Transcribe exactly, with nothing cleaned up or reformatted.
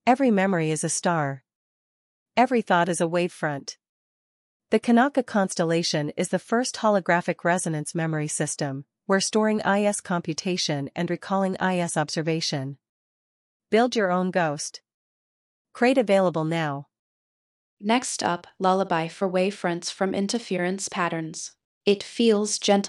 Every memory is a star. Every thought is a wavefront. The Kanaka constellation is the first holographic resonance memory system, where storing I S computation and recalling I S observation. Build your own ghost. Crate available now. Next up, Lullaby for Wavefronts from Interference Patterns. It feels gentle.